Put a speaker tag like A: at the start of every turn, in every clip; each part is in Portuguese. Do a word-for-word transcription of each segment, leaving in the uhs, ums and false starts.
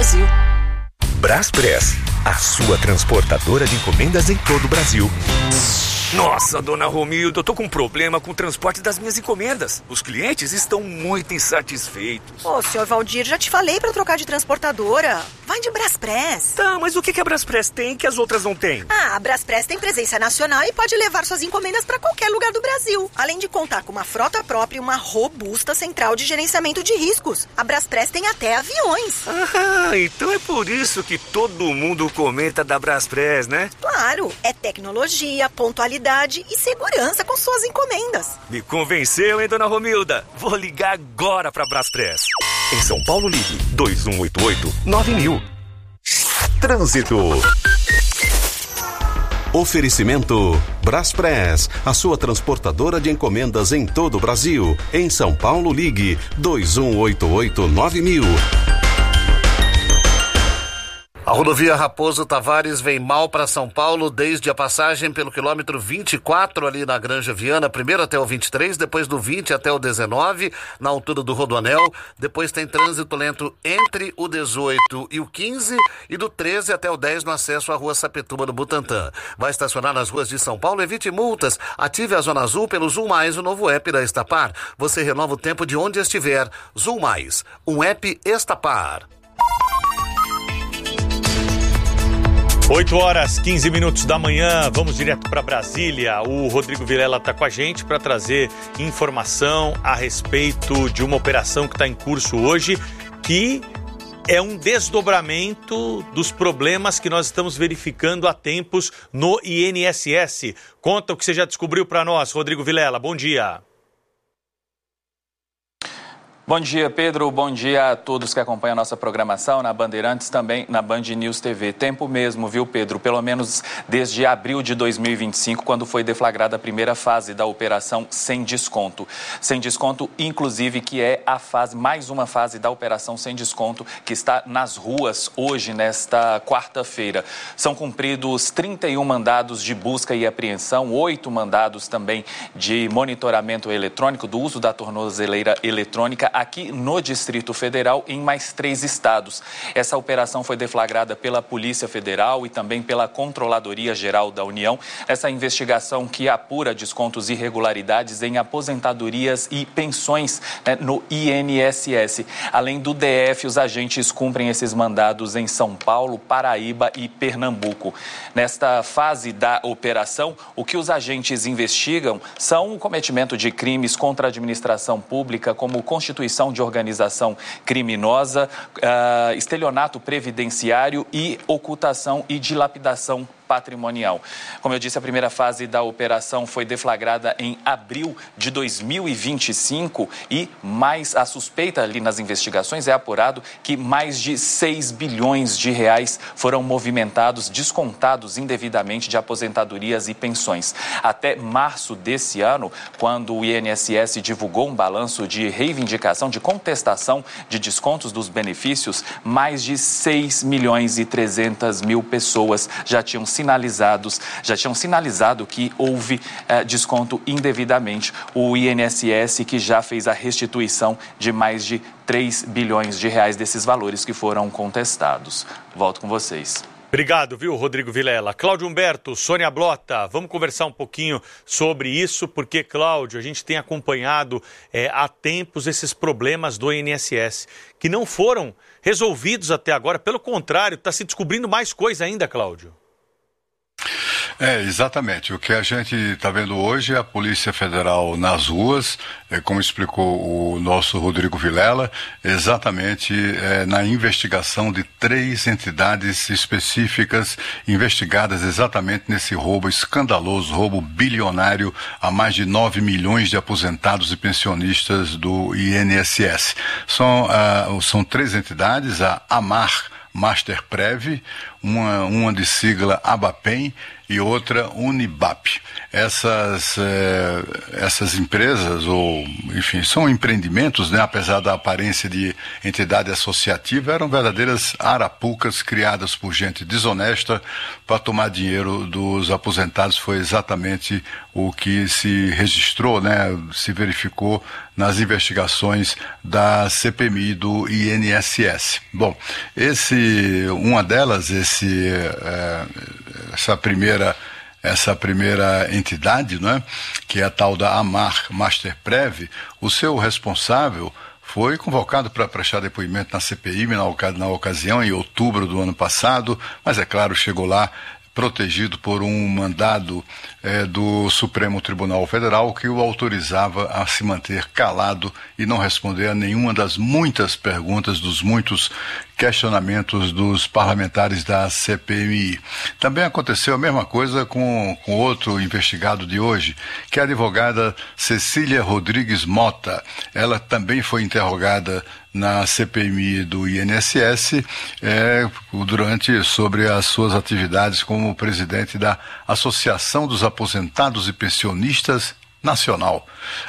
A: Brasil.
B: Braspress, a sua transportadora de encomendas em todo o Brasil. Nossa, dona Romilda, eu tô com um problema com o transporte das minhas encomendas. Os clientes estão muito insatisfeitos.
C: Ô, senhor Valdir, já te falei pra trocar de transportadora. Vai de Braspress.
B: Tá, mas o que que a Braspress tem que as outras não têm?
C: Ah, a Braspress tem presença nacional e pode levar suas encomendas pra qualquer lugar do Brasil. Além de contar com uma frota própria e uma robusta central de gerenciamento de riscos. A Braspress tem até aviões.
B: Ah, então é por isso que todo mundo comenta da Braspress, né?
C: Claro, é tecnologia, pontualidade e segurança com suas encomendas.
B: Me convenceu, hein, dona Romilda? Vou ligar agora pra Braspress. Em São Paulo, ligue dois um oito oito nove mil. Trânsito.
D: Oferecimento Braspress, a sua transportadora de encomendas em todo o Brasil. Em São Paulo, ligue dois um oito oito nove mil.
E: A rodovia Raposo Tavares vem mal para São Paulo desde a passagem pelo quilômetro vinte e quatro ali na Granja Viana, primeiro até o vinte e três, depois do vinte até o dezenove, na altura do Rodoanel. Depois tem trânsito lento entre o dezoito e o quinze e do treze até o dez no acesso à rua Sapituba do Butantã. Vai estacionar nas ruas de São Paulo, evite multas. Ative a Zona Azul pelo Zoom Mais, o novo app da Estapar. Você renova o tempo de onde estiver. Zoom Mais, um app Estapar.
F: oito horas, quinze minutos da manhã, vamos direto para Brasília. O Rodrigo Vilela está com a gente para trazer informação a respeito de uma operação que está em curso hoje, que é um desdobramento dos problemas que nós estamos verificando há tempos no I N S S. Conta o que você já descobriu para nós, Rodrigo Vilela. Bom dia.
G: Bom dia, Pedro. Bom dia a todos que acompanham a nossa programação na Bandeirantes, também na Band News T V. Tempo mesmo, viu, Pedro? Pelo menos desde abril de dois mil e vinte e cinco, quando foi deflagrada a primeira fase da operação Sem Desconto. Sem Desconto, inclusive, que é a fase, mais uma fase da operação Sem Desconto, que está nas ruas hoje, nesta quarta-feira. São cumpridos trinta e um mandados de busca e apreensão, oito mandados também de monitoramento eletrônico, do uso da tornozeleira eletrônica, aqui no Distrito Federal e em mais três estados. Essa operação foi deflagrada pela Polícia Federal e também pela Controladoria Geral da União. Essa investigação que apura descontos e irregularidades em aposentadorias e pensões, né, no I N S S. Além do D F, os agentes cumprem esses mandados em São Paulo, Paraíba e Pernambuco. Nesta fase da operação, o que os agentes investigam são o cometimento de crimes contra a administração pública, como constituição de organização criminosa, uh, estelionato previdenciário e ocultação e dilapidação patrimonial. Como eu disse, a primeira fase da operação foi deflagrada em abril de dois mil e vinte e cinco e mais a suspeita ali nas investigações é apurado que mais de seis bilhões de reais foram movimentados, descontados indevidamente de aposentadorias e pensões. Até março desse ano, quando o I N S S divulgou um balanço de reivindicação, de contestação de descontos dos benefícios, mais de seis milhões e trezentas mil pessoas já tinham se sinalizados, já tinham sinalizado que houve eh, desconto indevidamente. O I N S S que já fez a restituição de mais de três bilhões de reais desses valores que foram contestados. Volto com vocês.
F: Obrigado, viu, Rodrigo Vilela. Cláudio Humberto, Sônia Blota, vamos conversar um pouquinho sobre isso, porque, Cláudio, a gente tem acompanhado é, há tempos esses problemas do I N S S, que não foram resolvidos até agora, pelo contrário, está se descobrindo mais coisa ainda, Cláudio.
H: É, exatamente. O que a gente está vendo hoje é a Polícia Federal nas ruas, é, como explicou o nosso Rodrigo Vilela, exatamente é, na investigação de três entidades específicas investigadas exatamente nesse roubo escandaloso, roubo bilionário a mais de nove milhões de aposentados e pensionistas do I N S S. São, uh, são três entidades, a AMAR, Masterprev, uma, uma de sigla ABAPEM e outra Unibap. Essas, eh, essas empresas, ou enfim, são empreendimentos, né, apesar da aparência de entidade associativa, eram verdadeiras arapucas criadas por gente desonesta para tomar dinheiro dos aposentados. Foi exatamente o que se registrou, né, se verificou nas investigações da C P M I do I N S S. Bom, esse, uma delas, esse, é, essa primeira essa primeira entidade, né, que é a tal da Amar Masterprev, o seu responsável foi convocado para prestar depoimento na C P I na, na ocasião, em outubro do ano passado, mas é claro, chegou lá protegido por um mandado eh, do Supremo Tribunal Federal que o autorizava a se manter calado e não responder a nenhuma das muitas perguntas, dos muitos questionamentos dos parlamentares da C P M I. Também aconteceu a mesma coisa com, com outro investigado de hoje, que é a advogada Cecília Rodrigues Mota. Ela também foi interrogada na C P M I do I N S S é, durante sobre as suas atividades como presidente da Associação dos Aposentados e Pensionistas Nacional,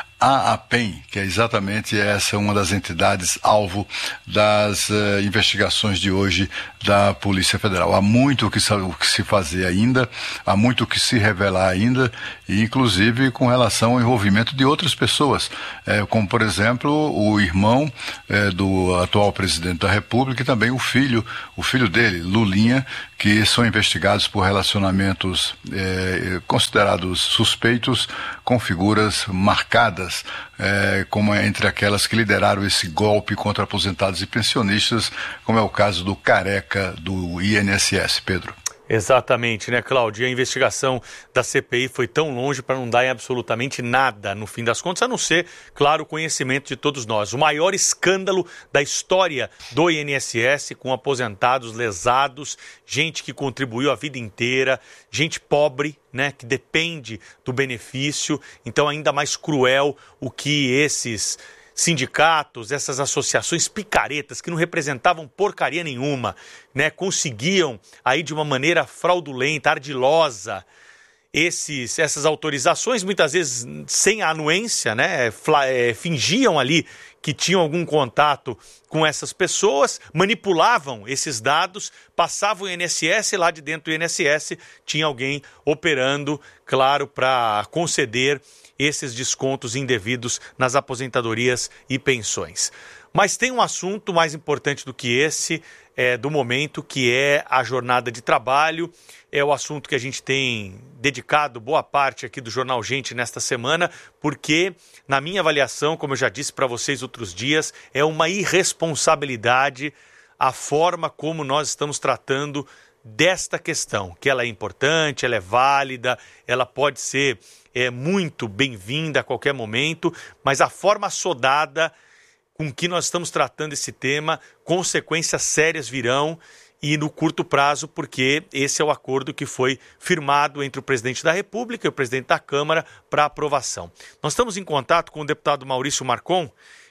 H: a APEM, que é exatamente essa uma das entidades alvo das uh, investigações de hoje da Polícia Federal. Há muito o que, o que se fazer ainda, há muito o que se revelar ainda, e inclusive com relação ao envolvimento de outras pessoas, eh, como por exemplo o irmão eh, do atual presidente da República e também o filho, o filho dele, Lulinha, que são investigados por relacionamentos eh, considerados suspeitos com figuras marcadas, eh, como entre aquelas que lideraram esse golpe contra aposentados e pensionistas, como é o caso do Careca do I N S S, Pedro.
F: Exatamente, né, Cláudio? E a investigação da C P I foi tão longe para não dar em absolutamente nada, no fim das contas, a não ser, claro, o conhecimento de todos nós. O maior escândalo da história do I N S S, com aposentados lesados, gente que contribuiu a vida inteira, gente pobre, né, que depende do benefício. Então, ainda mais cruel o que esses sindicatos, essas associações picaretas que não representavam porcaria nenhuma, né, conseguiam aí de uma maneira fraudulenta, ardilosa, esses, essas autorizações, muitas vezes sem a anuência, né, fla, é, fingiam ali que tinham algum contato com essas pessoas, manipulavam esses dados, passavam o I N S S, lá de dentro do I N S S tinha alguém operando, claro, para conceder esses descontos indevidos nas aposentadorias e pensões. Mas tem um assunto mais importante do que esse, é, do momento, que é a jornada de trabalho. É o assunto que a gente tem dedicado boa parte aqui do Jornal Gente nesta semana, porque, na minha avaliação, como eu já disse para vocês outros dias, é uma irresponsabilidade a forma como nós estamos tratando desta questão, que ela é importante, ela é válida, ela pode ser é, muito bem-vinda a qualquer momento, mas a forma assodada com que nós estamos tratando esse tema, consequências sérias virão, e no curto prazo, porque esse é o acordo que foi firmado entre o presidente da República e o presidente da Câmara para aprovação. Nós estamos em contato com o deputado Maurício Marcon,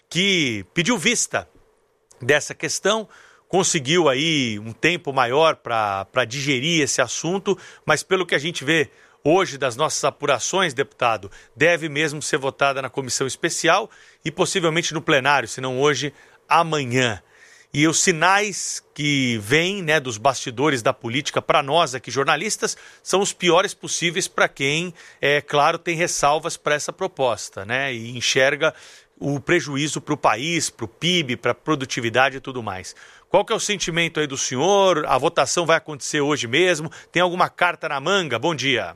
F: que pediu vista dessa questão, conseguiu aí um tempo maior para para digerir esse assunto, mas pelo que a gente vê hoje das nossas apurações, deputado, deve mesmo ser votada na comissão especial e possivelmente no plenário, se não hoje, amanhã. E os sinais que vêm, né, dos bastidores da política para nós aqui jornalistas são os piores possíveis para quem, é claro, tem ressalvas para essa proposta, né, e enxerga o prejuízo para o país, para o P I B, para a produtividade e tudo mais. Qual que é o sentimento aí do senhor? A votação vai acontecer hoje mesmo? Tem alguma carta na manga? Bom dia.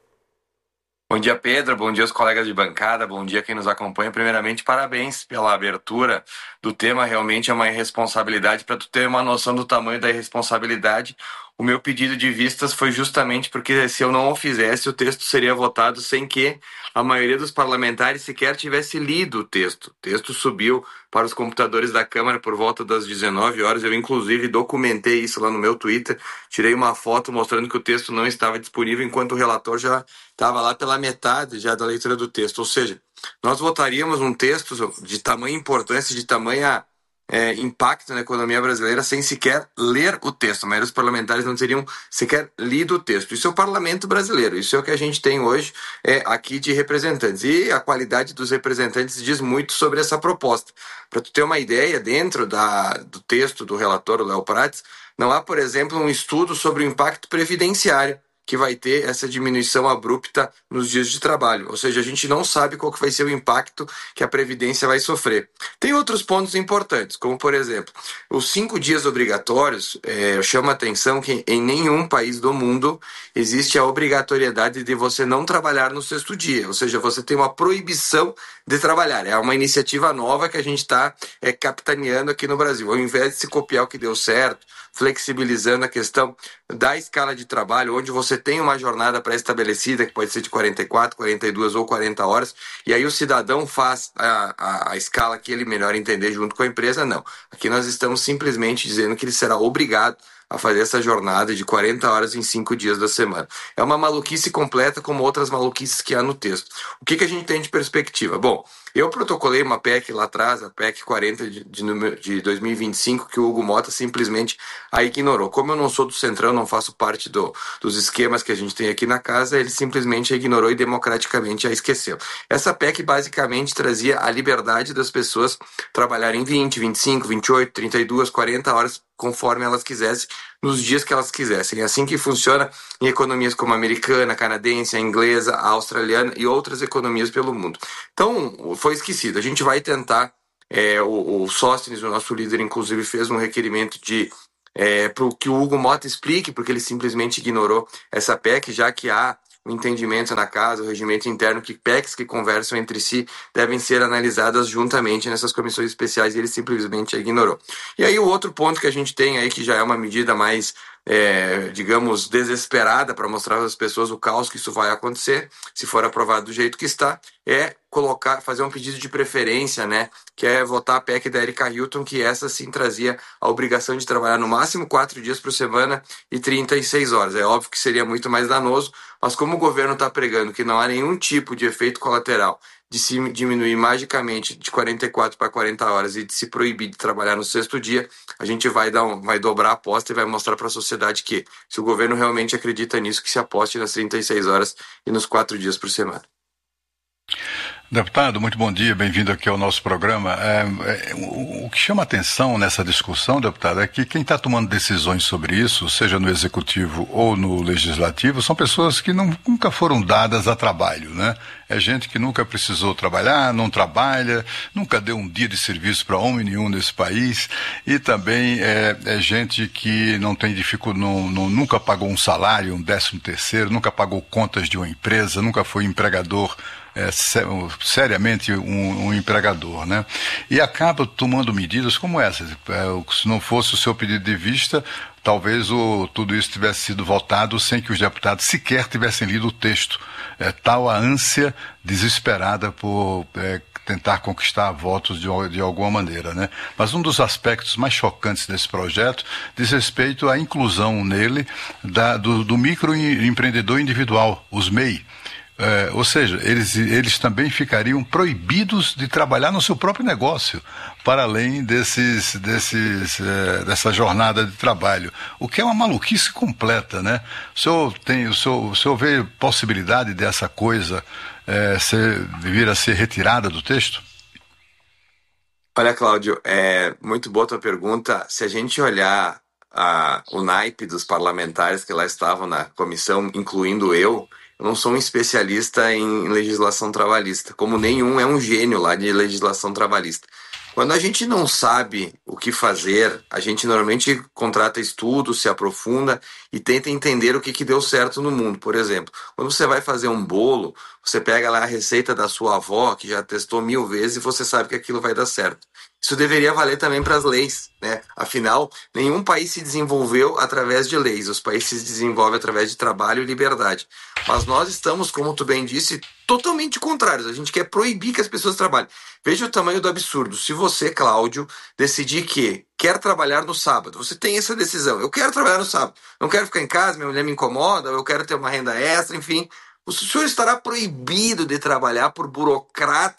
A: Bom dia, Pedro. Bom dia, os colegas de bancada. Bom dia, quem nos acompanha. Primeiramente, parabéns pela abertura do tema. Realmente é uma irresponsabilidade. Para tu ter uma noção do tamanho da irresponsabilidade, o meu pedido de vistas foi justamente porque, se eu não o fizesse, o texto seria votado sem que a maioria dos parlamentares sequer tivesse lido o texto. O texto subiu para os computadores da Câmara por volta das dezenove horas. Eu, inclusive, documentei isso lá no meu Twitter. Tirei uma foto mostrando que o texto não estava disponível, enquanto o relator já estava lá pela metade já da leitura do texto. Ou seja, nós votaríamos um texto de tamanha importância, de tamanha É, impacto na economia brasileira sem sequer ler o texto. A maioria dos parlamentares não teriam sequer lido o texto. Isso é o parlamento brasileiro, isso é o que a gente tem hoje é, aqui de representantes. E a qualidade dos representantes diz muito sobre essa proposta. Para tu ter uma ideia, dentro da, do texto do relator, o Léo Prates, não há, por exemplo, um estudo sobre o impacto previdenciário que vai ter essa diminuição abrupta nos dias de trabalho. Ou seja, a gente não sabe qual que vai ser o impacto que a Previdência vai sofrer. Tem outros pontos importantes, como, por exemplo, os cinco dias obrigatórios. É, eu chamo a atenção que em nenhum país do mundo existe a obrigatoriedade de você não trabalhar no sexto dia. Ou seja, você tem uma proibição de trabalhar. É uma iniciativa nova que a gente está é, capitaneando aqui no Brasil. Ao invés de se copiar o que deu certo, flexibilizando a questão da escala de trabalho, onde você tem uma jornada pré-estabelecida, que pode ser de quarenta e quatro, quarenta e duas ou quarenta horas, e aí o cidadão faz a, a, a escala que ele melhor entender junto com a empresa, não. Aqui nós estamos simplesmente dizendo que ele será obrigado a fazer essa jornada de quarenta horas em cinco dias da semana. É uma maluquice completa, como outras maluquices que há no texto. O que, que a gente tem de perspectiva? Bom, eu protocolei uma P E C lá atrás, a P E C quarenta de, de, de dois mil e vinte e cinco, que o Hugo Mota simplesmente a ignorou. Como eu não sou do Centrão, não faço parte do, dos esquemas que a gente tem aqui na casa, ele simplesmente a ignorou e democraticamente a esqueceu. Essa P E C basicamente trazia a liberdade das pessoas trabalharem vinte, vinte e cinco, vinte e oito, trinta e duas, quarenta horas, conforme elas quisessem, nos dias que elas quisessem. É assim que funciona em economias como a americana, a canadense, a inglesa, a australiana e outras economias pelo mundo. Então, foi esquecido. A gente vai tentar, é, o, o Sóstenes, o nosso líder, inclusive, fez um requerimento de é, para que o Hugo Mota explique, porque ele simplesmente ignorou essa P E C, já que há o entendimento na casa, o regimento interno, que P E Cs que conversam entre si devem ser analisadas juntamente nessas comissões especiais, e ele simplesmente a ignorou. E aí o outro ponto que a gente tem aí, que já é uma medida mais, é, digamos, desesperada para mostrar às pessoas o caos que isso vai acontecer, se for aprovado do jeito que está, é colocar, fazer um pedido de preferência, né, que é votar a P E C da Erika Hilton, que essa sim trazia a obrigação de trabalhar no máximo quatro dias por semana e trinta e seis horas. É óbvio que seria muito mais danoso, mas como o governo está pregando que não há nenhum tipo de efeito colateral de se diminuir magicamente de quarenta e quatro para quarenta horas e de se proibir de trabalhar no sexto dia, a gente vai, dar um, vai dobrar a aposta e vai mostrar para a sociedade que, se o governo realmente acredita nisso, que se aposte nas trinta e seis horas e nos quatro dias por semana.
H: Deputado, muito bom dia, bem-vindo aqui ao nosso programa. É, é, o, o que chama atenção nessa discussão, deputado, é que quem está tomando decisões sobre isso, seja no Executivo ou no Legislativo, são pessoas que não, nunca foram dadas a trabalho, né? É gente que nunca precisou trabalhar, não trabalha, nunca deu um dia de serviço para homem nenhum nesse país, e também é, é gente que não tem dificuldade, não, não, nunca pagou um salário, um décimo terceiro, nunca pagou contas de uma empresa, nunca foi empregador, É, seriamente um, um empregador, né? E acaba tomando medidas como essas. É, se não fosse o seu pedido de vista, talvez o, tudo isso tivesse sido votado sem que os deputados sequer tivessem lido o texto. É, tal a ânsia desesperada por é, tentar conquistar votos de, de alguma maneira, né? Mas um dos aspectos mais chocantes desse projeto diz respeito à inclusão nele da, do, do microempreendedor individual, os M E I. É, ou seja, eles, eles também ficariam proibidos de trabalhar no seu próprio negócio, para além desses, desses, é, dessa jornada de trabalho, o que é uma maluquice completa, né? O senhor, tem, o senhor, o senhor vê possibilidade dessa coisa é, ser, vir a ser retirada do texto?
A: Olha, Cláudio, é muito boa a tua pergunta. Se a gente olhar a, o naipe dos parlamentares que lá estavam na comissão, incluindo eu, eu não sou um especialista em legislação trabalhista, como nenhum é um gênio lá de legislação trabalhista. Quando a gente não sabe o que fazer, a gente normalmente contrata estudos, se aprofunda e tenta entender o que, que deu certo no mundo. Por exemplo, quando você vai fazer um bolo, você pega lá a receita da sua avó, que já testou mil vezes, e você sabe que aquilo vai dar certo. Isso deveria valer também para as leis, né? Afinal, nenhum país se desenvolveu através de leis. Os países se desenvolvem através de trabalho e liberdade. Mas nós estamos, como tu bem disse, totalmente contrários. A gente quer proibir que as pessoas trabalhem. Veja o tamanho do absurdo. Se você, Cláudio, decidir que quer trabalhar no sábado, você tem essa decisão. Eu quero trabalhar no sábado. Não quero ficar em casa, minha mulher me incomoda, eu quero ter uma renda extra, enfim. O senhor estará proibido de trabalhar por burocratas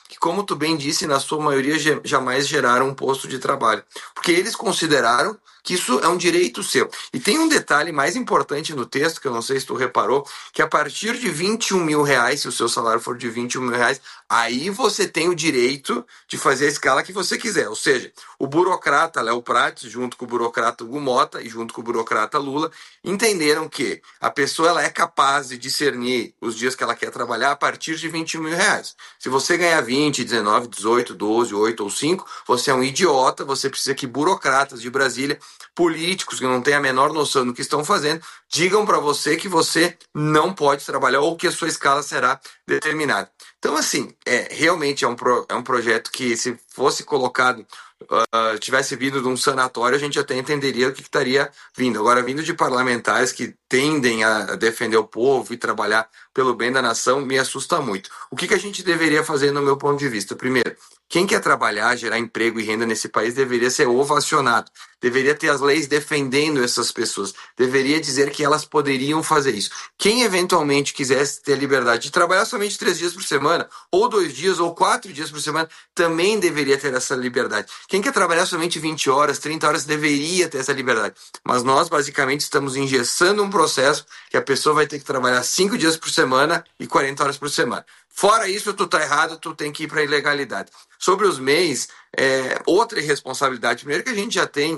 A: que, como tu bem disse, na sua maioria jamais geraram um posto de trabalho. Porque eles consideraram que isso é um direito seu. E tem um detalhe mais importante no texto, que eu não sei se tu reparou, que a partir de vinte e um mil reais, se o seu salário for de vinte e um mil reais, aí você tem o direito de fazer a escala que você quiser. Ou seja, o burocrata Léo Prates, junto com o burocrata Hugo Mota e junto com o burocrata Lula, entenderam que a pessoa ela é capaz de discernir os dias que ela quer trabalhar a partir de vinte e um mil reais. Se você ganhar vinte, dezenove, dezoito, doze, oito ou cinco, você é um idiota, você precisa que burocratas de Brasília, políticos que não têm a menor noção do que estão fazendo, digam para você que você não pode trabalhar ou que a sua escala será determinada. Então, assim, é, realmente é um, pro, é um projeto que, se fosse colocado, uh, tivesse vindo de um sanatório, a gente até entenderia o que, que estaria vindo. Agora, vindo de parlamentares que tendem a defender o povo e trabalhar pelo bem da nação, me assusta muito. O que, que a gente deveria fazer, no meu ponto de vista? Primeiro, quem quer trabalhar, gerar emprego e renda nesse país deveria ser ovacionado. Deveria ter as leis defendendo essas pessoas. Deveria dizer que elas poderiam fazer isso. Quem eventualmente quisesse ter a liberdade de trabalhar somente três dias por semana, ou dois dias, ou quatro dias por semana, também deveria ter essa liberdade. Quem quer trabalhar somente vinte horas, trinta horas, deveria ter essa liberdade. Mas nós, basicamente, estamos engessando um processo que a pessoa vai ter que trabalhar cinco dias por semana e quarenta horas por semana. Fora isso, tu tá errado, tu tem que ir para a ilegalidade. Sobre os M E Is, é, outra irresponsabilidade. Primeiro que a gente já tem,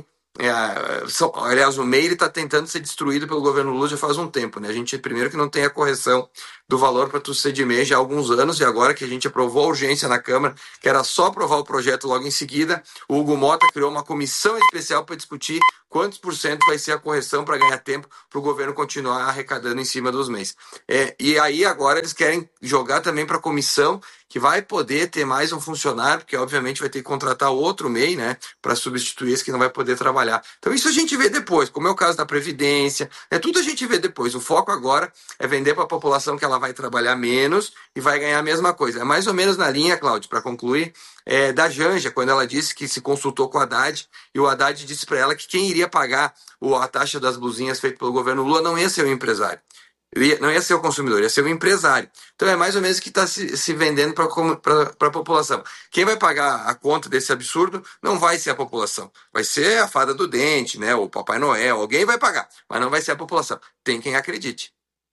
A: é, são, aliás, o M E I está tentando ser destruído pelo governo Lula já faz um tempo, né? A gente, primeiro que não tem a correção do valor para tu ser de M E I já há alguns anos, e agora que a gente aprovou a urgência na Câmara, que era só aprovar o projeto logo em seguida, o Hugo Mota criou uma comissão especial para discutir quantos por cento vai ser a correção para ganhar tempo para o governo continuar arrecadando em cima dos M E Is. É, e aí agora eles querem jogar também para a comissão, que vai poder ter mais um funcionário, porque obviamente vai ter que contratar outro M E I, né, para substituir esse que não vai poder trabalhar. Então isso a gente vê depois, como é o caso da Previdência, é tudo a gente vê depois. O foco agora é vender para a população que ela vai trabalhar menos e vai ganhar a mesma coisa. É mais ou menos na linha, Cláudio, para concluir, é, da Janja, quando ela disse que se consultou com o Haddad, e o Haddad disse para ela que quem iria pagar a taxa das blusinhas feita pelo governo Lula não ia ser o empresário. Não ia ser o consumidor, ia ser o empresário. Então é mais ou menos o que está se, se vendendo para a população. Quem vai pagar a conta desse absurdo não vai ser a população. Vai ser a fada do dente, né? O Papai Noel, alguém vai pagar, mas não vai ser a população. Tem quem acredite.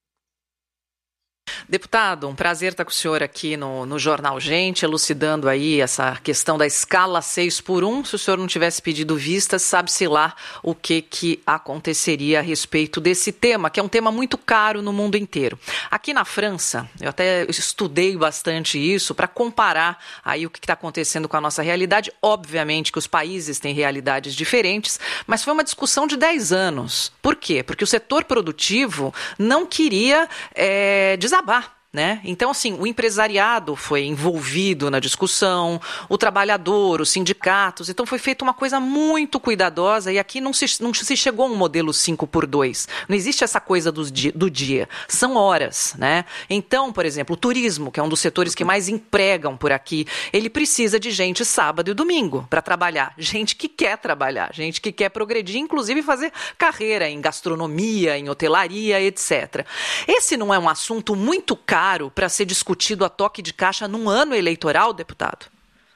I: Deputado, um prazer estar com o senhor aqui no, no Jornal Gente, elucidando aí essa questão da escala seis por um. Se o senhor não tivesse pedido vistas, sabe-se lá o que, que aconteceria a respeito desse tema, que é um tema muito caro no mundo inteiro. Aqui na França, eu até estudei bastante isso para comparar aí o que está acontecendo com a nossa realidade. Obviamente que os países têm realidades diferentes, mas foi uma discussão de dez anos. Por quê? Porque o setor produtivo não queria é, desabar. Né? Então, assim, o empresariado foi envolvido na discussão, o trabalhador, os sindicatos, então foi feita uma coisa muito cuidadosa e aqui não se, não se chegou a um modelo cinco por dois. Não existe essa coisa do dia, do dia, são horas, né? Então, por exemplo, o turismo, que é um dos setores que mais empregam por aqui, ele precisa de gente sábado e domingo para trabalhar, gente que quer trabalhar, gente que quer progredir, inclusive fazer carreira em gastronomia, em hotelaria, etcétera. Esse não é um assunto muito caro para ser discutido a toque de caixa num ano eleitoral, deputado?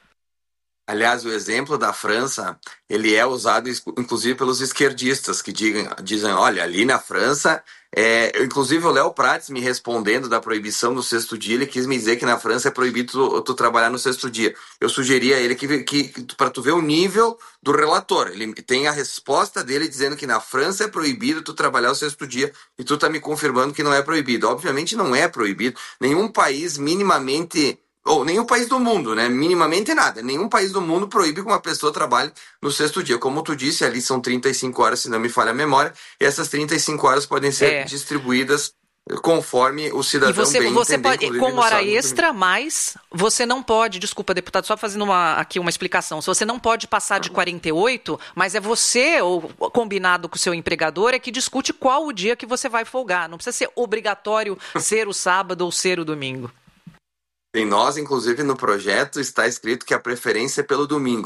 A: Aliás, o exemplo da França, ele é usado inclusive pelos esquerdistas, que digam, dizem, olha, ali na França, é, inclusive o Léo Prates me respondendo da proibição do sexto dia, ele quis me dizer que na França é proibido tu, tu trabalhar no sexto dia. Eu sugeri a ele que, que, que para tu ver o nível do relator, ele tem a resposta dele dizendo que na França é proibido tu trabalhar o sexto dia e tu tá me confirmando que não é proibido. Obviamente não é proibido. Nenhum país minimamente... ou nenhum país do mundo, né? Minimamente nada. Nenhum país do mundo proíbe que uma pessoa trabalhe no sexto dia. Como tu disse, ali são trinta e cinco horas, se não me falha a memória, e essas trinta e cinco horas podem ser é. distribuídas conforme o cidadão
I: e você,
A: bem
I: você
A: entender,
I: pode, com hora extra, mas você não pode, desculpa, deputado, só fazendo uma, aqui uma explicação, se você não pode passar de quarenta e oito, mas é você, ou combinado com o seu empregador, é que discute qual o dia que você vai folgar. Não precisa ser obrigatório ser o sábado ou ser o domingo.
A: Em nós, inclusive, no projeto está escrito que a preferência é pelo domingo.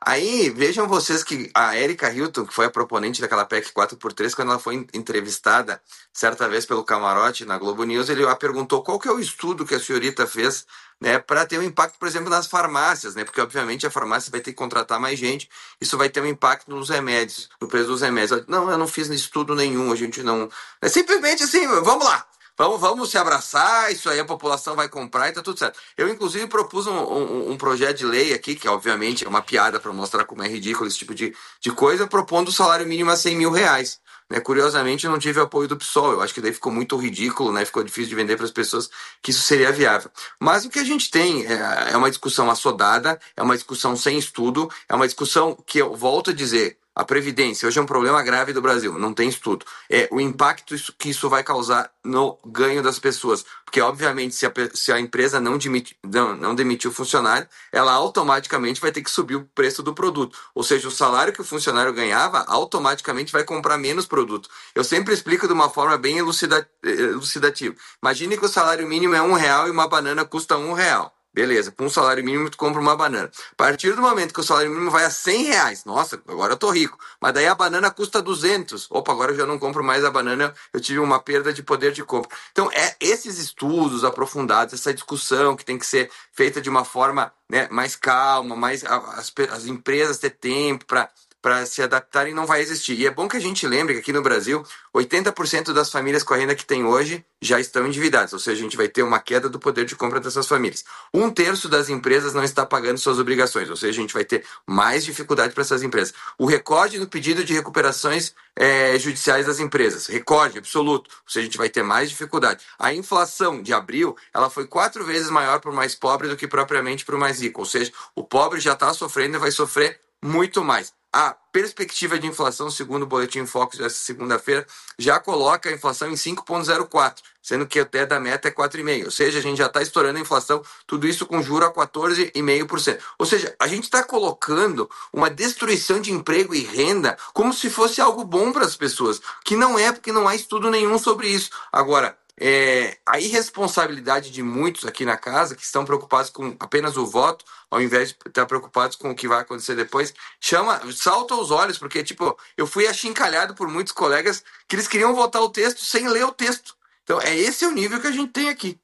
A: Aí, vejam vocês que a Erika Hilton, que foi a proponente daquela P E C quatro por três, quando ela foi entrevistada certa vez pelo Camarote na Globo News, ele a perguntou qual que é o estudo que a senhorita fez, né, para ter um impacto, por exemplo, nas farmácias, né, porque obviamente a farmácia vai ter que contratar mais gente, isso vai ter um impacto nos remédios, no preço dos remédios. Ela, não, eu não fiz estudo nenhum, a gente não... É simplesmente assim, vamos lá. Vamos, vamos se abraçar, isso aí a população vai comprar e tá tudo certo. Eu, inclusive, propus um, um, um projeto de lei aqui, que obviamente é uma piada para mostrar como é ridículo esse tipo de, de coisa, propondo o salário mínimo a cem mil reais. Né? Curiosamente, eu não tive apoio do P SOL. Eu acho que daí ficou muito ridículo, né? Ficou difícil de vender para as pessoas que isso seria viável. Mas o que a gente tem é, é uma discussão assodada, é uma discussão sem estudo, é uma discussão que eu volto a dizer... A Previdência hoje é um problema grave do Brasil, não tem estudo. É o impacto que isso vai causar no ganho das pessoas. Porque, obviamente, se a, se a empresa não, demiti, não, não demitir o funcionário, ela automaticamente vai ter que subir o preço do produto. Ou seja, o salário que o funcionário ganhava, automaticamente vai comprar menos produto. Eu sempre explico de uma forma bem elucida, elucidativa. Imagine que o salário mínimo é um real e uma banana custa um real. Beleza, com um salário mínimo tu compra uma banana. A partir do momento que o salário mínimo vai a cem reais, nossa, agora eu tô rico. Mas daí a banana custa duzentos. Opa, agora eu já não compro mais a banana, eu tive uma perda de poder de compra. Então, é esses estudos aprofundados, essa discussão que tem que ser feita de uma forma, né, mais calma, mais as, as empresas ter tempo para... para se adaptarem, não vai existir. E é bom que a gente lembre que aqui no Brasil, oitenta por cento das famílias com a renda que tem hoje já estão endividadas, ou seja, a gente vai ter uma queda do poder de compra dessas famílias. Um terço das empresas não está pagando suas obrigações, ou seja, a gente vai ter mais dificuldade para essas empresas. O recorde no pedido de recuperações é, judiciais das empresas, recorde absoluto, ou seja, a gente vai ter mais dificuldade. A inflação de abril, ela foi quatro vezes maior para o mais pobre do que propriamente para o mais rico, ou seja, o pobre já está sofrendo e vai sofrer muito mais. A perspectiva de inflação, segundo o Boletim Focus dessa segunda-feira, já coloca a inflação em cinco vírgula zero quatro, sendo que até da meta é quatro vírgula cinco. Ou seja, a gente já está estourando a inflação, tudo isso com juro a quatorze vírgula cinco por cento. Ou seja, a gente está colocando uma destruição de emprego e renda como se fosse algo bom para as pessoas, que não é, porque não há estudo nenhum sobre isso. Agora, É, a irresponsabilidade de muitos aqui na casa que estão preocupados com apenas o voto, ao invés de estar preocupados com o que vai acontecer depois, chama, salta aos olhos, porque tipo, eu fui achincalhado por muitos colegas que eles queriam votar o texto sem ler o texto. Então, é esse o nível que a gente tem aqui.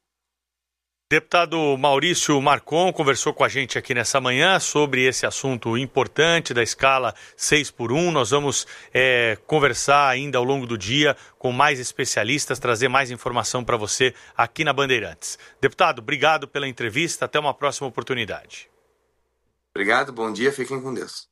F: Deputado Maurício Marcon conversou com a gente aqui nessa manhã sobre esse assunto importante da escala seis por um. Nós vamos é, conversar ainda ao longo do dia com mais especialistas, trazer mais informação para você aqui na Bandeirantes. Deputado, obrigado pela entrevista. Até uma próxima oportunidade.
A: Obrigado, bom dia, fiquem com Deus.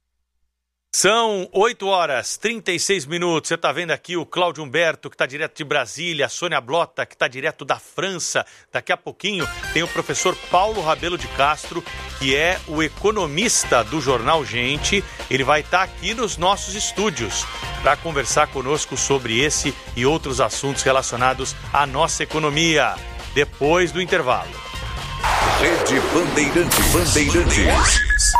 F: São oito horas e trinta e seis minutos. Você está vendo aqui o Cláudio Humberto, que está direto de Brasília, a Sônia Blota, que está direto da França. Daqui a pouquinho tem o professor Paulo Rabelo de Castro, que é o economista do Jornal Gente. Ele vai estar tá aqui nos nossos estúdios para conversar conosco sobre esse e outros assuntos relacionados à nossa economia. Depois do intervalo.
B: Rede Bandeirantes. Bandeirantes.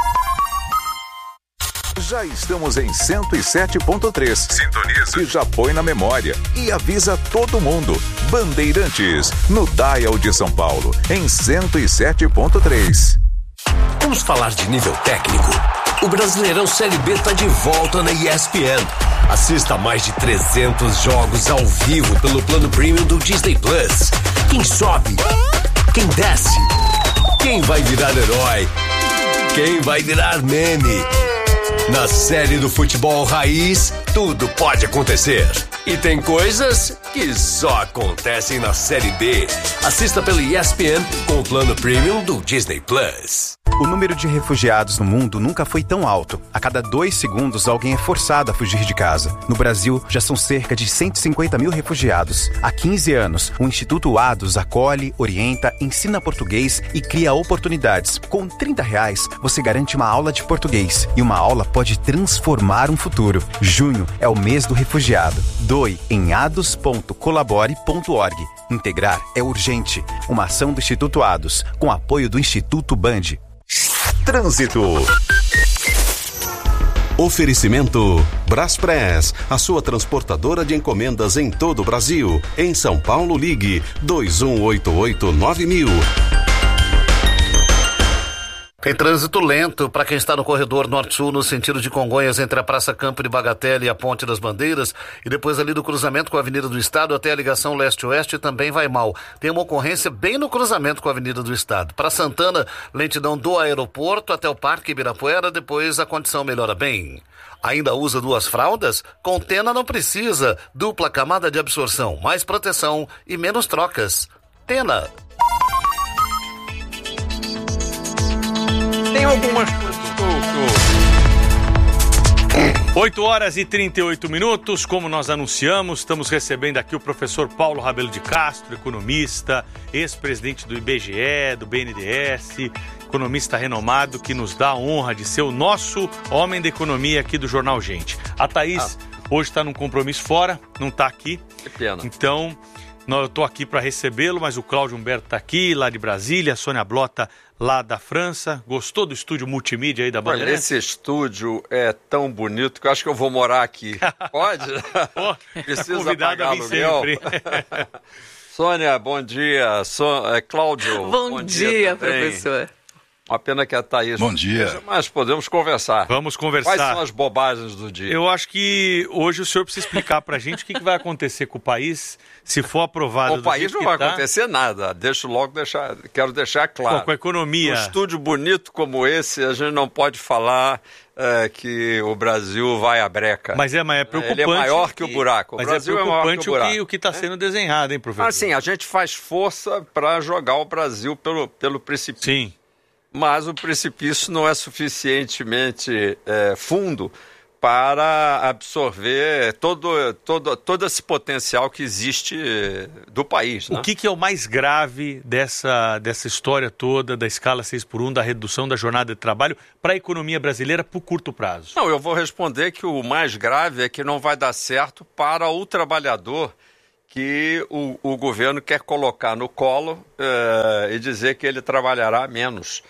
B: Já estamos em cento e sete ponto três. Sintoniza. E já põe na memória. E avisa todo mundo. Bandeirantes, no Dial de São Paulo, em cento e sete ponto três.
J: Vamos falar de nível técnico? O Brasileirão Série B está de volta na E S P N. Assista a mais de trezentos jogos ao vivo pelo plano premium do Disney Plus. Quem sobe? Quem desce? Quem vai virar herói? Quem vai virar meme? Na série do futebol raiz, tudo pode acontecer. E tem coisas que só acontecem na Série B. Assista pelo E S P N com o plano premium do Disney Plus.
K: O número de refugiados no mundo nunca foi tão alto. A cada dois segundos, alguém é forçado a fugir de casa. No Brasil, já são cerca de cento e cinquenta mil refugiados. Há quinze anos, o Instituto Ados acolhe, orienta, ensina português e cria oportunidades. Com trinta reais, você garante uma aula de português. E uma aula pode transformar um futuro. Junho é o mês do refugiado. Doe em ados ponto colabore ponto org. Integrar é urgente. Uma ação do Instituto Ados, com apoio do Instituto Band.
B: Trânsito.
D: Oferecimento Braspress, a sua transportadora de encomendas em todo o Brasil. Em São Paulo, ligue dois um oito oito nove mil.
E: Tem trânsito lento para quem está no corredor norte-sul, no sentido de Congonhas, entre a Praça Campo de Bagatelle e a Ponte das Bandeiras, e depois ali do cruzamento com a Avenida do Estado até a ligação leste-oeste também vai mal. Tem uma ocorrência bem no cruzamento com a Avenida do Estado. Para Santana, lentidão do aeroporto até o Parque Ibirapuera, depois a condição melhora bem. Ainda usa duas fraldas? Com Tena não precisa. Dupla camada de absorção, mais proteção e menos trocas. Tena.
F: Tem algumas... oito horas e trinta e oito minutos, como nós anunciamos, estamos recebendo aqui o professor Paulo Rabelo de Castro, economista, ex-presidente do I B G E, do B N D E S, economista renomado, que nos dá a honra de ser o nosso homem da economia aqui do Jornal Gente. A Thaís ah. hoje está num compromisso fora, não está aqui.
L: Que pena.
F: Então, eu estou aqui para recebê-lo, mas o Cláudio Humberto está aqui, lá de Brasília, a Sônia Blota lá da França. Gostou do estúdio multimídia aí da Bandeirantes?
L: Olha, esse estúdio é tão bonito que eu acho que eu vou morar aqui. Pode?
F: Pô,
L: precisa
F: convidado
L: pagar
F: a vir
L: aluguel.
F: sempre.
L: Sônia, bom dia. So... É, Cláudio,
I: bom,
L: bom
I: dia,
L: dia
I: professor.
L: Uma pena que a Thaís...
H: Bom dia.
L: Mas podemos conversar.
F: Vamos conversar.
L: Quais são as bobagens do dia?
F: Eu acho que hoje o senhor precisa explicar pra gente o que, que vai acontecer com o país se for aprovado.
L: O país não vai tá. acontecer nada. Deixo logo deixar, quero deixar claro.
F: Pô, com a economia.
L: Um estúdio bonito como esse, a gente não pode falar é, que o Brasil vai à breca.
F: Mas é, mas é preocupante.
L: Ele é maior que o buraco. O
F: mas
L: Brasil
F: é preocupante
L: é maior que o buraco.
F: o que está sendo desenhado, hein, professor?
L: Assim, a gente faz força para jogar o Brasil pelo, pelo precipício.
F: Sim.
L: Mas o precipício não é suficientemente é, fundo para absorver todo, todo, todo esse potencial que existe do país. Né?
F: O que, que é o mais grave dessa, dessa história toda, da escala seis por um, da redução da jornada de trabalho para a economia brasileira por curto prazo?
L: Não, eu vou responder que o mais grave é que não vai dar certo para o trabalhador que o, o governo quer colocar no colo é, e dizer que ele trabalhará menos.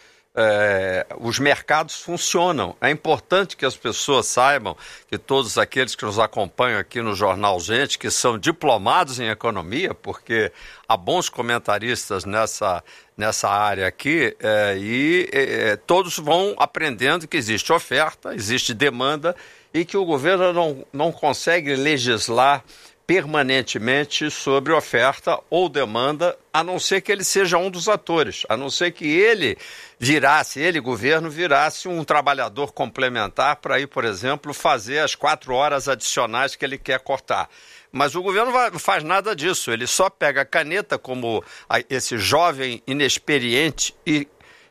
L: É, os mercados funcionam. É importante que as pessoas saibam, que todos aqueles que nos acompanham aqui no Jornal Gente, que são diplomados em economia, porque há bons comentaristas nessa, nessa área aqui, é, e é, todos vão aprendendo que existe oferta, existe demanda e que o governo não, não consegue legislar permanentemente sobre oferta ou demanda, a não ser que ele seja um dos atores, a não ser que ele virasse, ele, governo, virasse um trabalhador complementar para ir, por exemplo, fazer as quatro horas adicionais que ele quer cortar. Mas o governo não faz nada disso, ele só pega a caneta como esse jovem inexperiente e,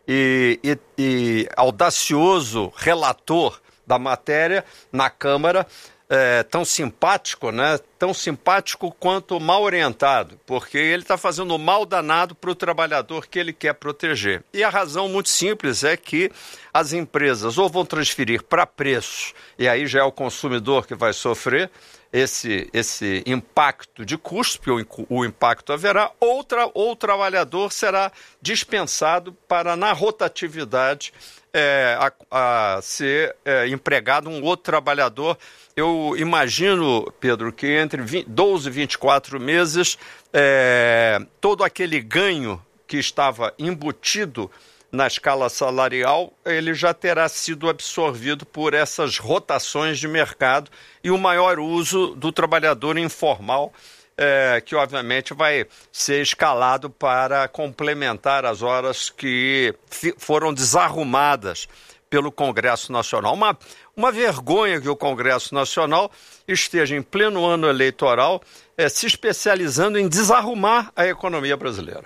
L: e, e, e audacioso relator da matéria na Câmara, É, tão simpático, né? Tão simpático quanto mal orientado, porque ele está fazendo mal danado para o trabalhador que ele quer proteger. E a razão muito simples é que as empresas ou vão transferir para preços, e aí já é o consumidor que vai sofrer esse, esse impacto de custo, porque o, o impacto haverá, ou, tra, ou o trabalhador será dispensado para, na rotatividade, É, a, a ser é, empregado um outro trabalhador. Eu imagino, Pedro, que entre doze e vinte e quatro meses, é, todo aquele ganho que estava embutido na escala salarial, ele já terá sido absorvido por essas rotações de mercado e o maior uso do trabalhador informal, É, que obviamente vai ser escalado para complementar as horas que fi- foram desarrumadas pelo Congresso Nacional. Uma, uma vergonha que o Congresso Nacional esteja em pleno ano eleitoral é, se especializando em desarrumar a economia brasileira.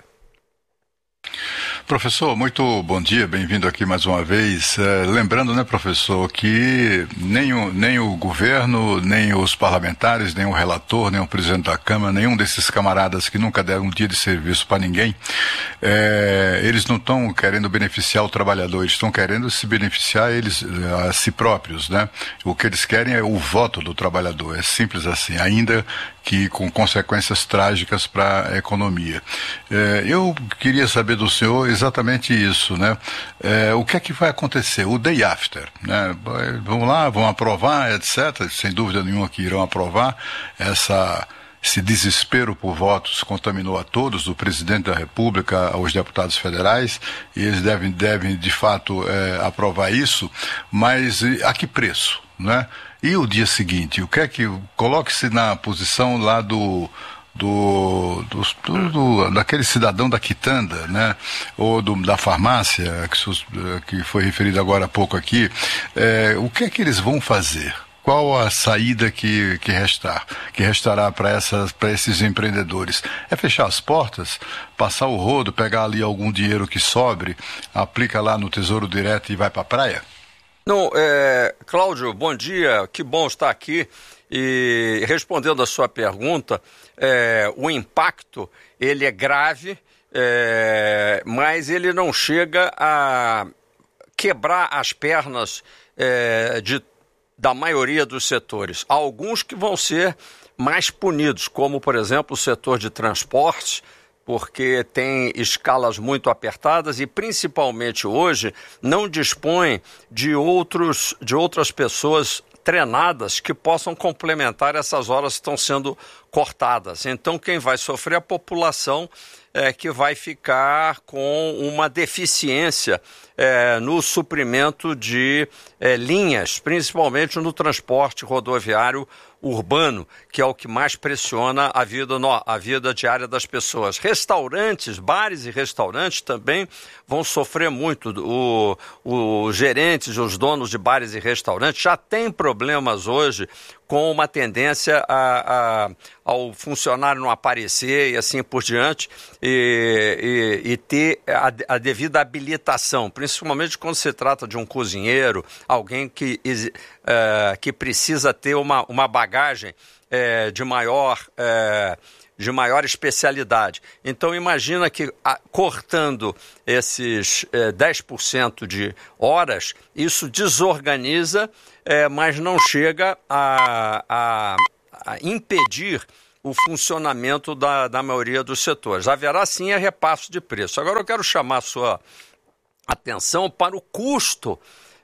H: Professor, muito bom dia, bem-vindo aqui mais uma vez. É, lembrando, né, professor, que nem o, nem o governo, nem os parlamentares, nem o relator, nem o presidente da Câmara, nenhum desses camaradas que nunca deram um dia de serviço para ninguém, é, eles não estão querendo beneficiar o trabalhador, eles estão querendo se beneficiar eles a si próprios, né? O que eles querem é o voto do trabalhador, é simples assim, ainda que com consequências trágicas para a economia. É, eu queria saber do senhor exatamente isso, né? É, o que é que vai acontecer? O day after, né? Vamos lá, vão aprovar, etcétera. Sem dúvida nenhuma que irão aprovar essa, esse desespero por votos contaminou a todos, do presidente da República aos deputados federais, e eles devem, devem de fato, é, aprovar isso, mas a que preço, né? E o dia seguinte, o que é que... Coloque-se na posição lá do... Do, do, do, do, daquele cidadão da quitanda, né? Ou do, da farmácia, que, que foi referido agora há pouco aqui. É, o que é que eles vão fazer? Qual a saída que, que restar, que restará para esses empreendedores? É fechar as portas, passar o rodo, pegar ali algum dinheiro que sobre, aplica lá no Tesouro Direto e vai para a praia?
L: Não, é, Cláudio, bom dia, que bom estar aqui. E respondendo a sua pergunta, é, o impacto ele é grave, é, mas ele não chega a quebrar as pernas é, de, da maioria dos setores. Há alguns que vão ser mais punidos, como, por exemplo, o setor de transportes, porque tem escalas muito apertadas e, principalmente hoje, não dispõe de, outros, de outras pessoas treinadas que possam complementar essas horas que estão sendo cortadas. Então, quem vai sofrer é a população é, que vai ficar com uma deficiência é, no suprimento de é, linhas, principalmente no transporte rodoviário urbano, que é o que mais pressiona a vida, no, a vida diária das pessoas. Restaurantes, bares e restaurantes também vão sofrer muito. O, os gerentes, os donos de bares e restaurantes já têm problemas hoje com uma tendência a, a, ao funcionário não aparecer e assim por diante, e, e, e ter a, a devida habilitação, principalmente quando se trata de um cozinheiro, alguém que, uh, que precisa ter uma, uma bagagem uh, de maior... Uh, de maior especialidade. Então, imagina que a, cortando esses eh, dez por cento de horas, isso desorganiza, eh, mas não chega a, a, a impedir o funcionamento da, da maioria dos setores. Haverá, sim, a repasso de preço. Agora, eu quero chamar a sua atenção para o custo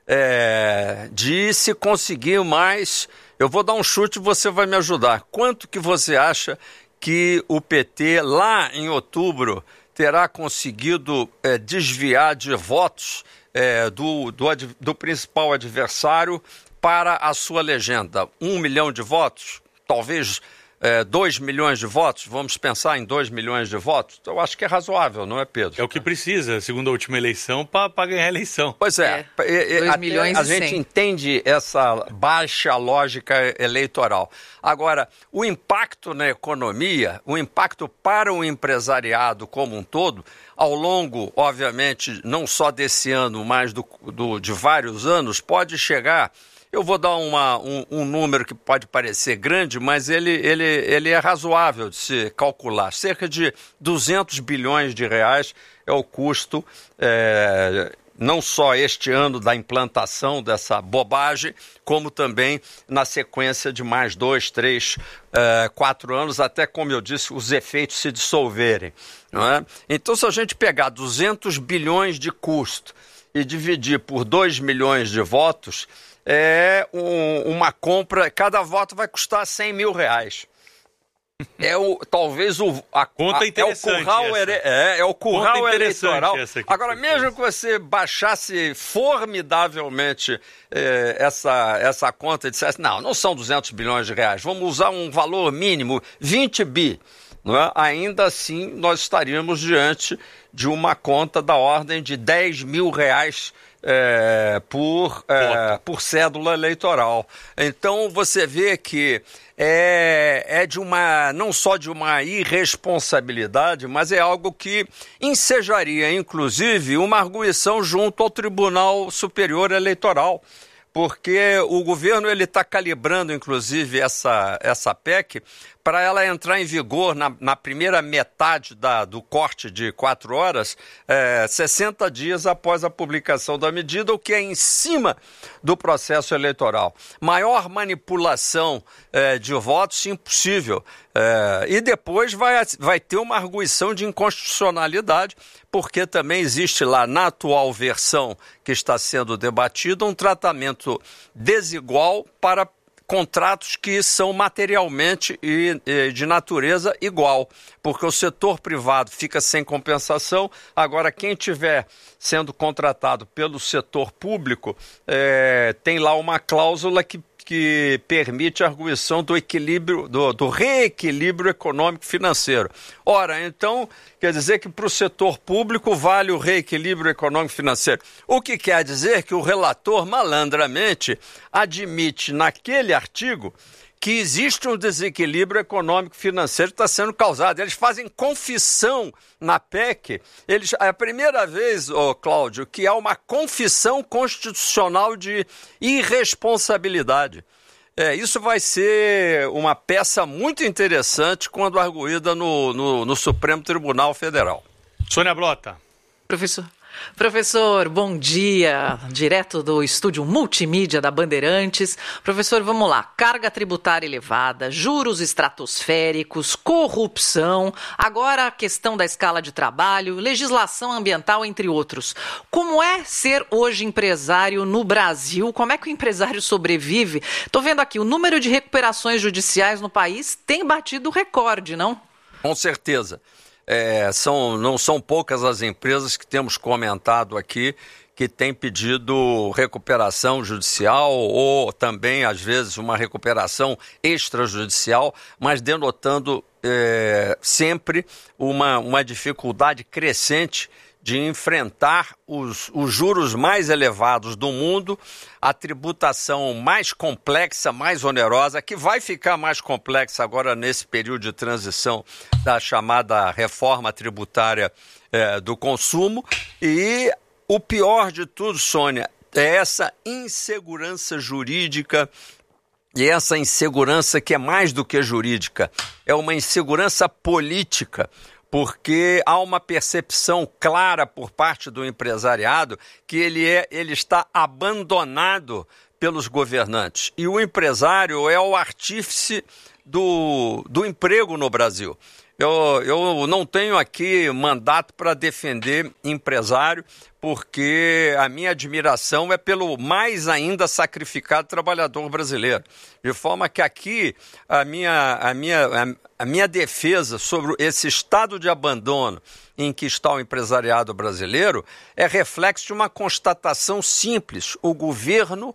L: eh, de se conseguir mais... Eu vou dar um chute e você vai me ajudar. Quanto que você acha que o P T, lá em outubro, terá conseguido é, desviar de votos é, do, do, do principal adversário para a sua legenda? Um milhão de votos? Talvez é, dois milhões de votos? Vamos pensar em dois milhões de votos? Eu acho que é razoável, não é, Pedro?
F: É o que precisa, segundo a última eleição, para ganhar a eleição.
L: Pois é. é. dois milhões a gente entende essa baixa lógica eleitoral. Agora, o impacto na economia, o impacto para o empresariado como um todo, ao longo, obviamente, não só desse ano, mas do, do, de vários anos, pode chegar... Eu vou dar uma, um, um número que pode parecer grande, mas ele, ele, ele é razoável de se calcular. Cerca de duzentos bilhões de reais é o custo, é, não só este ano da implantação dessa bobagem, como também na sequência de mais dois, três, é, quatro anos, até, como eu disse, os efeitos se dissolverem. Não é? Então, se a gente pegar duzentos bilhões de custo e dividir por dois milhões de votos... é um, uma compra, cada voto vai custar cem mil reais. É o, talvez o... A,
F: Conta
L: a,
F: interessante
L: é o curral, ere, é, é o curral eleitoral. Agora, mesmo que você baixasse formidavelmente é, essa, essa conta e dissesse, não, não são duzentos bilhões de reais, vamos usar um valor mínimo, vinte bi. Não é? Ainda assim, nós estaríamos diante de uma conta da ordem de dez mil reais É, por, é, por cédula eleitoral. Então você vê que é, é de uma, não só de uma irresponsabilidade, mas é algo que ensejaria, inclusive, uma arguição junto ao Tribunal Superior Eleitoral. Porque o governo ele está calibrando, inclusive, essa, essa P E C para ela entrar em vigor na, na primeira metade da, do corte de quatro horas, é, sessenta dias após a publicação da medida, o que é em cima do processo eleitoral. Maior manipulação é, de votos, impossível. É, e depois vai, vai ter uma arguição de inconstitucionalidade, porque também existe lá, na atual versão que está sendo debatida, um tratamento desigual para contratos que são materialmente e, e de natureza igual, porque o setor privado fica sem compensação. Agora, quem tiver sendo contratado pelo setor público é, tem lá uma cláusula que que permite a arguição do equilíbrio, do, do reequilíbrio econômico financeiro. Ora, então, quer dizer que para o setor público vale o reequilíbrio econômico financeiro. O que quer dizer que o relator, malandramente, admite naquele artigo que existe um desequilíbrio econômico financeiro que está sendo causado. Eles fazem confissão na P E C. Eles, é a primeira vez, oh, Cláudio, que há uma confissão constitucional de irresponsabilidade. É, isso vai ser uma peça muito interessante quando arguída no, no, no Supremo Tribunal Federal.
F: Sônia Blota.
I: Professor. Professor, bom dia, direto do estúdio multimídia da Bandeirantes. Professor, vamos lá, carga tributária elevada, juros estratosféricos, corrupção, agora a questão da escala de trabalho, legislação ambiental, entre outros. Como é ser hoje empresário no Brasil? Como é que o empresário sobrevive? Estou vendo aqui, o número de recuperações judiciais no país tem batido recorde, não?
L: Com certeza. É, são, não são poucas as empresas que temos comentado aqui que têm pedido recuperação judicial ou também, às vezes, uma recuperação extrajudicial, mas denotando é, sempre uma, uma dificuldade crescente de enfrentar os, os juros mais elevados do mundo, a tributação mais complexa, mais onerosa, que vai ficar mais complexa agora nesse período de transição da chamada reforma tributária é, do consumo. E o pior de tudo, Sônia, é essa insegurança jurídica. E essa insegurança que é mais do que jurídica, é uma insegurança política, porque há uma percepção clara por parte do empresariado que ele, é, ele está abandonado pelos governantes. E o empresário é o artífice do, do emprego no Brasil. Eu, eu não tenho aqui mandato para defender empresário, porque a minha admiração é pelo mais ainda sacrificado trabalhador brasileiro. De forma que aqui a minha, a minha, a, a minha defesa sobre esse estado de abandono em que está o empresariado brasileiro é reflexo de uma constatação simples. O governo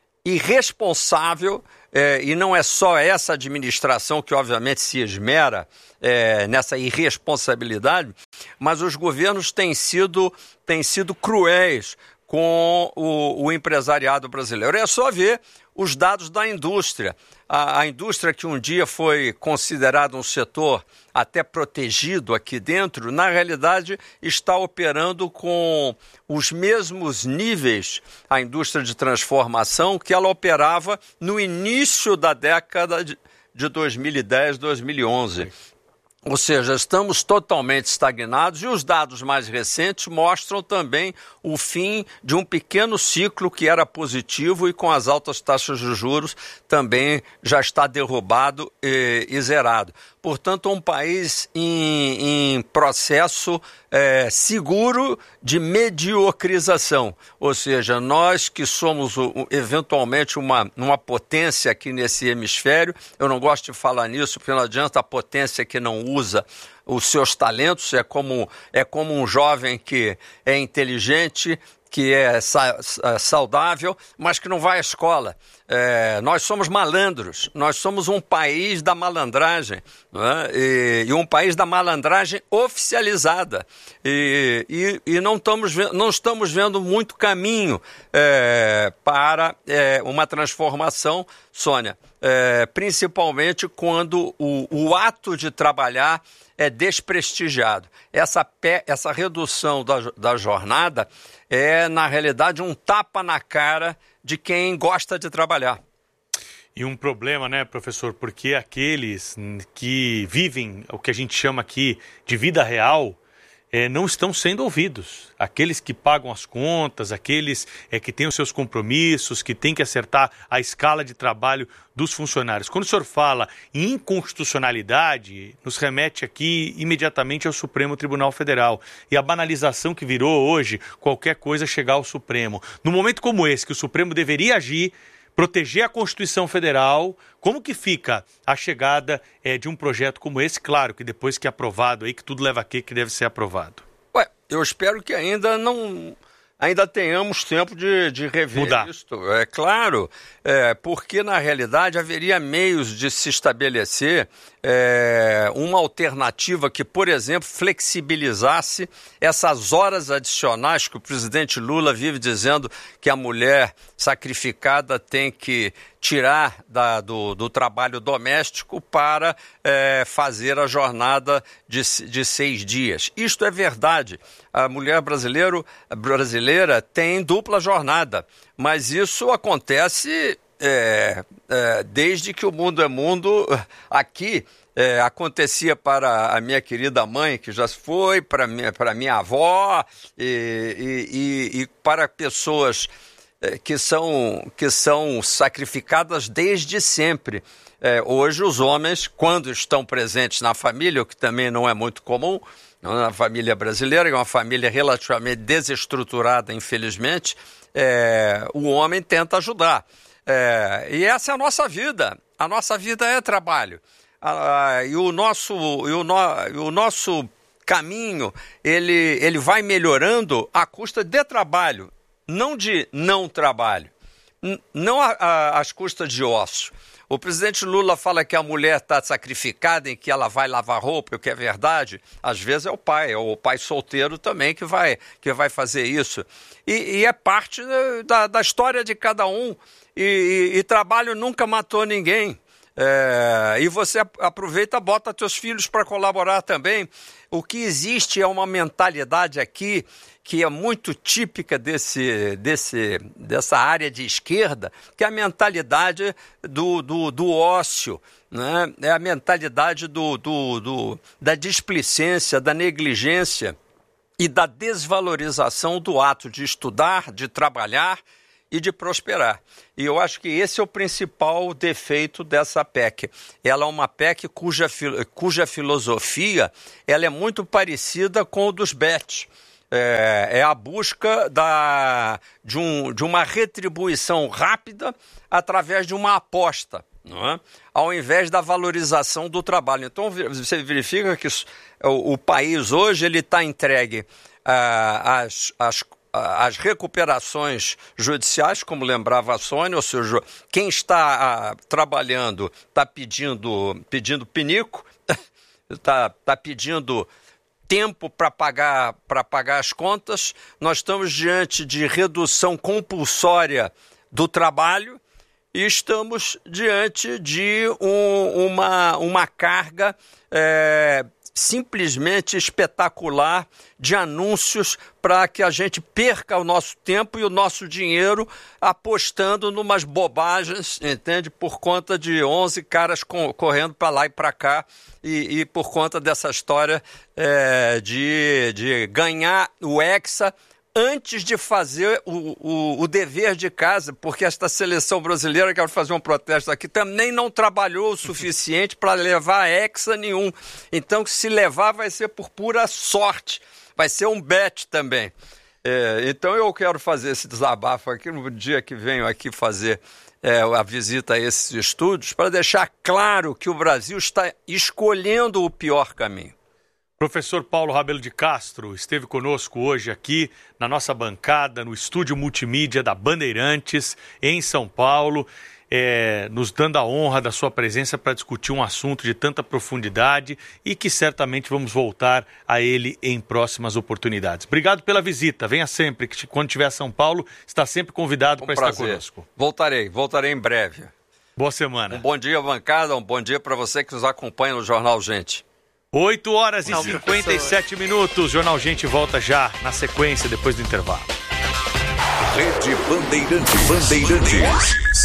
L: irresponsável, é, e não é só essa administração que obviamente se esmera é, nessa irresponsabilidade, mas os governos têm sido, têm sido cruéis com o, o empresariado brasileiro. É só ver os dados da indústria. A, a indústria que um dia foi considerada um setor até protegido aqui dentro, na realidade está operando com os mesmos níveis, a indústria de transformação, que ela operava no início da década de, de dois mil e dez, dois mil e onze. Ou seja, estamos totalmente estagnados e os dados mais recentes mostram também o fim de um pequeno ciclo que era positivo e com as altas taxas de juros também já está derrubado e, e zerado. Portanto, um país em, em processo é, seguro de mediocrização. Ou seja, nós que somos eventualmente uma, uma potência aqui nesse hemisfério, eu não gosto de falar nisso, porque não adianta a potência que não usa os seus talentos, é como, é como um jovem que é inteligente, que é sa- saudável, mas que não vai à escola. É, nós somos malandros, nós somos um país da malandragem, né? e, e um país da malandragem oficializada. E, e, e não, estamos, não estamos vendo muito caminho é, para é, uma transformação, Sônia, é, principalmente quando o, o ato de trabalhar é desprestigiado. Essa, pe, essa redução da, da jornada é, na realidade, um tapa na cara de quem gosta de trabalhar.
F: E um problema, né, professor, porque aqueles que vivem o que a gente chama aqui de vida real é, não estão sendo ouvidos. Aqueles que pagam as contas, aqueles é, que têm os seus compromissos, que têm que acertar a escala de trabalho dos funcionários. Quando o senhor fala em inconstitucionalidade, nos remete aqui imediatamente ao Supremo Tribunal Federal. E a banalização que virou hoje, qualquer coisa chegar ao Supremo. No momento como esse, que o Supremo deveria agir proteger a Constituição Federal. Como que fica a chegada é, de um projeto como esse? Claro que depois que é aprovado, aí que tudo leva a quê que deve ser aprovado?
L: Ué, eu espero que ainda não... ainda tenhamos tempo de, de rever
F: Mudar.
L: isso. É claro, é, porque na realidade haveria meios de se estabelecer é, uma alternativa que, por exemplo, flexibilizasse essas horas adicionais que o presidente Lula vive dizendo que a mulher sacrificada tem que tirar da, do, do trabalho doméstico para é, fazer a jornada de, de seis dias. Isto é verdade. A mulher brasileiro, brasileira tem dupla jornada, mas isso acontece é, é, desde que o mundo é mundo. Aqui é, acontecia para a minha querida mãe, que já foi, para minha, para minha avó e, e, e, e para pessoas que são, que são sacrificadas desde sempre. É, hoje os homens, quando estão presentes na família, o que também não é muito comum, na família brasileira, que é uma família relativamente desestruturada, infelizmente, é, o homem tenta ajudar. É, e essa é a nossa vida. A nossa vida é trabalho. Ah, e, o nosso, e, o no, e o nosso caminho, ele, ele vai melhorando à custa de trabalho, não de não trabalho, não a, a, às custas de ócio. O presidente Lula fala que a mulher está sacrificada em que ela vai lavar roupa, o que é verdade. Às vezes é o pai, é o pai solteiro também que vai, que vai fazer isso. E, e é parte da, da história de cada um. E, e, e trabalho nunca matou ninguém. É, e você aproveita, bota teus filhos para colaborar também. O que existe é uma mentalidade aqui que é muito típica desse, desse, dessa área de esquerda, que é a mentalidade do, do, do ócio, né? É a mentalidade do, do, do, da displicência, da negligência e da desvalorização do ato de estudar, de trabalhar e de prosperar. E eu acho que esse é o principal defeito dessa P E C. Ela é uma P E C cuja, cuja filosofia ela é muito parecida com o dos B E T. É, é a busca da, de, um, de uma retribuição rápida através de uma aposta, não é? Ao invés da valorização do trabalho. Então você verifica que o, o país hoje ele está entregue ah, às, às as recuperações judiciais, como lembrava a Sônia, ou seja, quem está ah, trabalhando está pedindo, pedindo pinico, está tá pedindo tempo para pagar, para pagar as contas. Nós estamos diante de redução compulsória do trabalho e estamos diante de um, uma, uma carga é, simplesmente espetacular de anúncios para que a gente perca o nosso tempo e o nosso dinheiro apostando numas bobagens, entende? Por conta de onze caras com, correndo para lá e para cá e, e por conta dessa história é, de, de ganhar o Hexa antes de fazer o, o, o dever de casa, porque esta seleção brasileira, quero fazer um protesto aqui, também não trabalhou o suficiente para levar Hexa nenhum. Então, se levar vai ser por pura sorte, vai ser um bet também. É, então, eu quero fazer esse desabafo aqui no dia que venho aqui fazer é, a visita a esses estúdios, para deixar claro que o Brasil está escolhendo o pior caminho.
F: Professor Paulo Rabelo de Castro esteve conosco hoje aqui na nossa bancada, no estúdio multimídia da Bandeirantes, em São Paulo, é, nos dando a honra da sua presença para discutir um assunto de tanta profundidade e que certamente vamos voltar a ele em próximas oportunidades. Obrigado pela visita, venha sempre, que quando estiver em São Paulo, está sempre convidado um para estar conosco.
L: Voltarei, voltarei em breve.
F: Boa semana.
L: Um bom dia, bancada, um bom dia para você que nos acompanha no Jornal Gente.
F: oito horas e cinquenta e sete minutos. Jornal Gente volta já na sequência, depois do intervalo.
B: Rede Bandeirantes. Bandeirantes.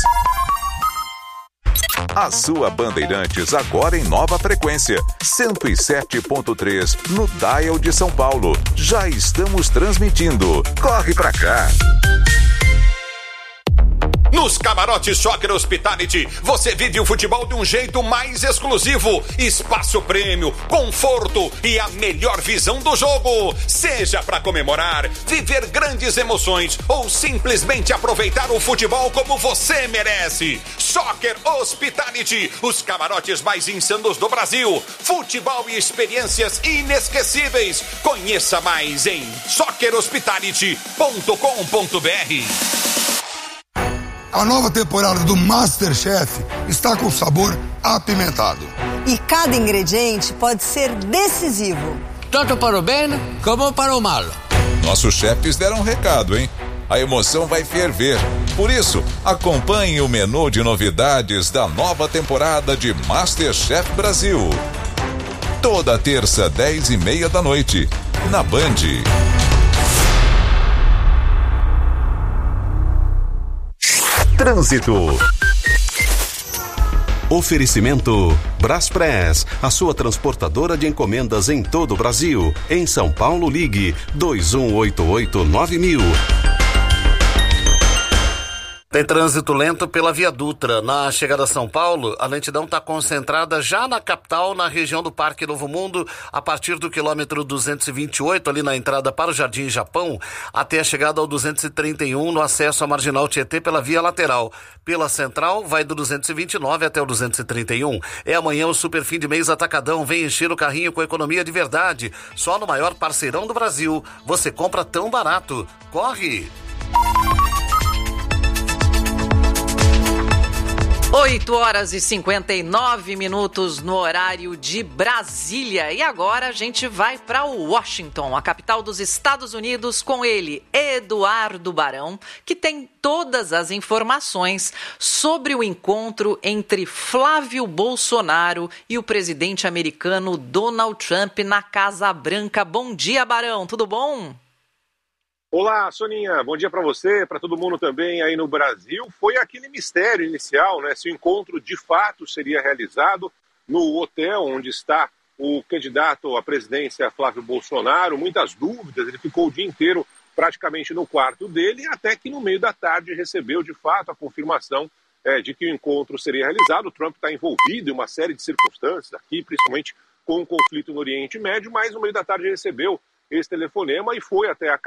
B: A sua Bandeirantes agora em nova frequência. cento e sete ponto três no dial de São Paulo. Já estamos transmitindo. Corre pra cá.
J: No
M: Nos camarotes Soccer Hospitality, você vive o futebol de um jeito mais exclusivo. Espaço prêmio, conforto e a melhor visão do jogo. Seja para comemorar, viver grandes emoções ou simplesmente aproveitar o futebol como você merece. Soccer Hospitality, os camarotes mais insanos do Brasil. Futebol e experiências inesquecíveis. Conheça mais em soccer hospitality ponto com ponto b r.
N: A nova temporada do MasterChef está com sabor apimentado.
O: E cada ingrediente pode ser decisivo.
P: Tanto para o bem como para o mal.
Q: Nossos chefes deram um recado, hein? A emoção vai ferver. Por isso, acompanhe o menu de novidades da nova temporada de MasterChef Brasil. Toda terça, dez e meia da noite, na Band.
D: Trânsito. Oferecimento Braspress, a sua transportadora de encomendas em todo o Brasil. Em São Paulo, ligue dois um oito oito nove mil.
E: Tem trânsito lento pela Via Dutra. Na chegada a São Paulo, a lentidão está concentrada já na capital, na região do Parque Novo Mundo, a partir do quilômetro duzentos e vinte e oito, ali na entrada para o Jardim Japão, até a chegada ao duzentos e trinta e um, no acesso à Marginal Tietê pela via lateral. Pela central, vai do duzentos e vinte e nove até o duzentos e trinta e um. É amanhã o super fim de mês atacadão. Vem encher o carrinho com economia de verdade. Só no maior parceirão do Brasil. Você compra tão barato. Corre!
I: oito horas e cinquenta e nove minutos no horário de Brasília. E agora a gente vai para Washington, a capital dos Estados Unidos, com ele, Eduardo Barão, que tem todas as informações sobre o encontro entre Flávio Bolsonaro e o presidente americano Donald Trump na Casa Branca. Bom dia, Barão, tudo bom?
R: Olá, Soninha, bom dia para você, para todo mundo também aí no Brasil. Foi aquele mistério inicial, né? Se o encontro de fato seria realizado no hotel onde está o candidato à presidência Flávio Bolsonaro. Muitas dúvidas, ele ficou o dia inteiro praticamente no quarto dele, até que no meio da tarde recebeu de fato a confirmação é, de que o encontro seria realizado. O Trump está envolvido em uma série de circunstâncias aqui, principalmente com o conflito no Oriente Médio, mas no meio da tarde recebeu esse telefonema e foi até a